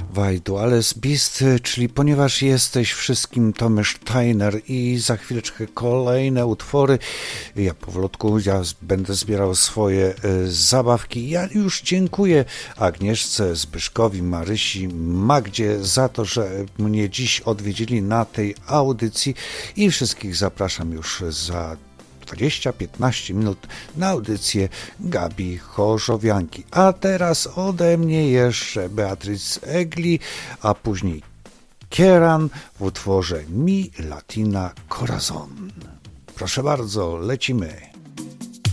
Wajdu, ale z Beast, czyli ponieważ jesteś wszystkim Tomasz Steiner i za chwileczkę kolejne utwory, ja powolutku będę zbierał swoje zabawki. Ja już dziękuję Agnieszce, Zbyszkowi, Marysi, Magdzie za to, że mnie dziś odwiedzili na tej audycji i wszystkich zapraszam już za 20-15 minut na audycję Gabi Chorzowianki. A teraz ode mnie jeszcze Beatrice Egli, a później Kieran w utworze Mi Latina Corazon. Proszę bardzo, lecimy.